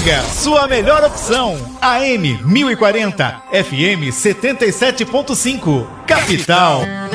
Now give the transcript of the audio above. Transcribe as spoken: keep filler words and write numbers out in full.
Mega, sua melhor opção. A M mil e quarenta, F M setenta e sete ponto cinco, Capital.